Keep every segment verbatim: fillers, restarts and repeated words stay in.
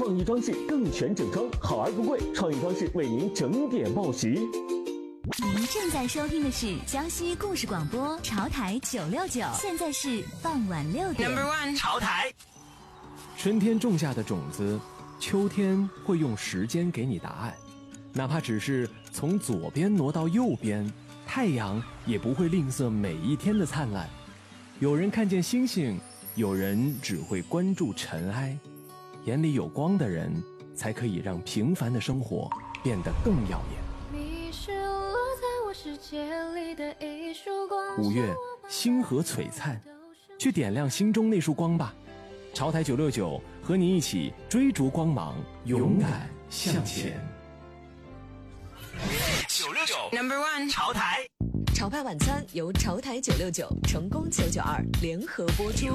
创意装饰更全整装，好而不贵，创意装饰为您整点报时。 您正在收听的是江西故事广播潮台九六九，现在是傍晚六点。 Number one， 潮台。 春天种下的种子，秋天会用时间给你答案，哪怕只是从左边挪到右边，太阳也不会吝啬每一天的灿烂。有人看见星星，有人只会关注尘埃。眼里有光的人，才可以让平凡的生活变得更耀眼。五月，星河璀璨，去点亮心中那束光吧。潮台九六九和你一起追逐光芒，勇敢向前。 九六九 Number one， 潮台。 潮派晚餐由潮台九六九、成功九九二联合播出。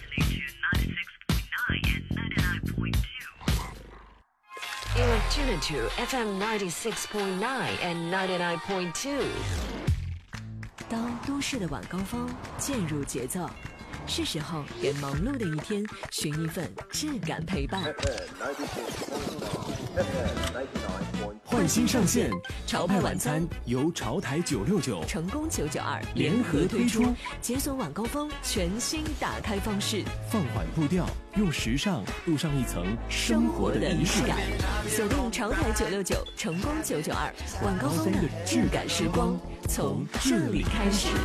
You are tuned to F M ninety-six point nine and ninety-nine point two。 当都市的晚高峰渐入节奏，是时候给忙碌的一天寻一份质感陪伴。 换新上线， 潮派晚餐由潮台九六九、 成功九九二联合推出， 解锁晚高峰全新打开方式， 放缓步调，用时尚镀上一层生活的仪式感。 锁定潮台九六九、成功九九二，晚高峰的质感时光从这里开始。